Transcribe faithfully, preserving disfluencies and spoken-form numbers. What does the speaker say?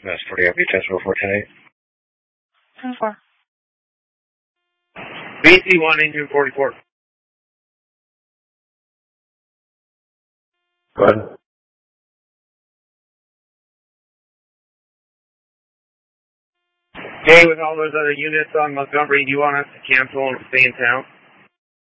That's forty up, test four four ten eight. ten four. B C one, engine forty-four. Go ahead. Okay, with all those other units on Montgomery, do you want us to cancel and stay in town?